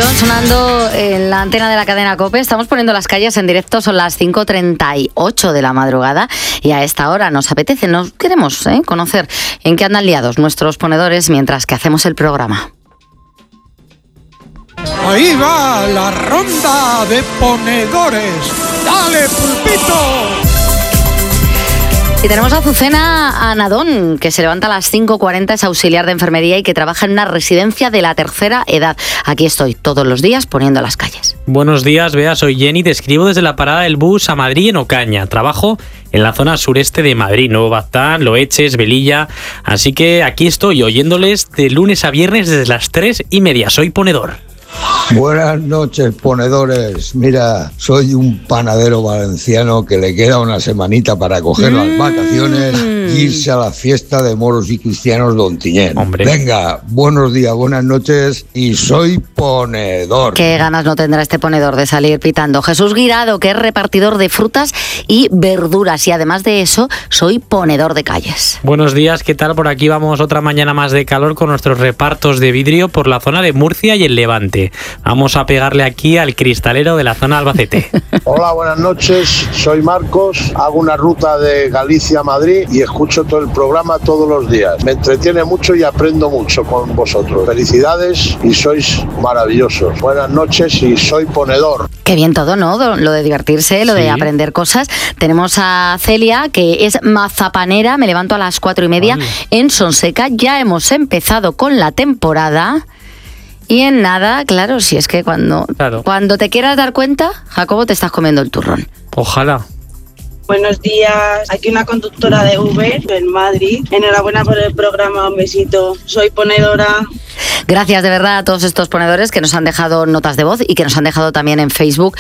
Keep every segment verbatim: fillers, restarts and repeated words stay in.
Atención, sonando en la antena de la cadena COPE. Estamos poniendo las calles en directo, son las cinco treinta y ocho de la madrugada y a esta hora nos apetece, nos queremos ¿eh? conocer en qué andan liados nuestros ponedores mientras que hacemos el programa. Ahí va la ronda de ponedores. ¡Dale, pulpito! Y tenemos a Azucena Anadón, que se levanta a las cinco cuarenta, es auxiliar de enfermería y que trabaja en una residencia de la tercera edad. Aquí estoy todos los días poniendo las calles. Buenos días, Bea, soy Jenny, te escribo desde la parada del bus a Madrid en Ocaña. Trabajo en la zona sureste de Madrid, Nuevo Baztán, Loeches, Velilla. Así que aquí estoy oyéndoles de lunes a viernes desde las tres y media. Soy ponedor. Buenas noches, ponedores. Mira, soy un panadero valenciano que le queda una semanita para coger mm. las vacaciones e irse a la fiesta de moros y cristianos de Ontinyent. Hombre. Venga, buenos días, buenas noches y soy ponedor. Qué ganas no tendrá este ponedor de salir pitando. Jesús Guirado, que es repartidor de frutas y verduras y además de eso, soy ponedor de calles. Buenos días, ¿qué tal? Por aquí vamos otra mañana más de calor con nuestros repartos de vidrio por la zona de Murcia y el Levante. Vamos a pegarle aquí al cristalero de la zona de Albacete. Hola, buenas noches, soy Marcos, hago una ruta de Galicia a Madrid y escucho todo el programa todos los días. Me entretiene mucho y aprendo mucho con vosotros. Felicidades y sois maravillosos. Buenas noches y soy ponedor. Qué bien todo, ¿no? Lo de divertirse, lo sí. de aprender cosas. Tenemos a Celia, que es mazapanera, me levanto a las cuatro y media vale. en Sonseca. Ya hemos empezado con la temporada. Y en nada, claro, si es que cuando, claro. cuando te quieras dar cuenta, Jacobo, te estás comiendo el turrón. Ojalá. Buenos días, aquí una conductora de Uber en Madrid. Enhorabuena por el programa, un besito. Soy ponedora. Gracias de verdad a todos estos ponedores que nos han dejado notas de voz y que nos han dejado también en Facebook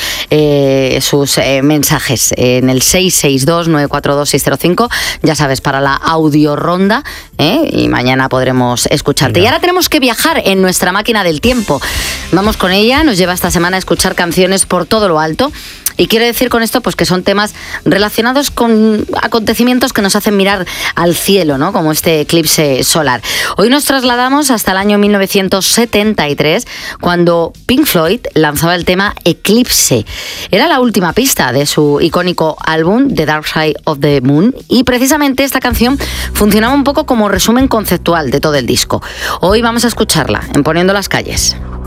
eh, sus eh, mensajes en el seis seis dos, nueve cuatro dos, seis cero cinco, ya sabes, para la audio ronda ¿eh? y mañana podremos escucharte. Venga. Y ahora tenemos que viajar en nuestra máquina del tiempo. Vamos con ella, nos lleva esta semana a escuchar canciones por todo lo alto. Y quiero decir con esto pues que son temas relacionados con acontecimientos que nos hacen mirar al cielo, ¿no? Como este eclipse solar. Hoy nos trasladamos hasta el año mil novecientos setenta y tres, cuando Pink Floyd lanzaba el tema Eclipse. Era la última pista de su icónico álbum The Dark Side of the Moon y precisamente esta canción funcionaba un poco como resumen conceptual de todo el disco. Hoy vamos a escucharla en Poniendo las calles.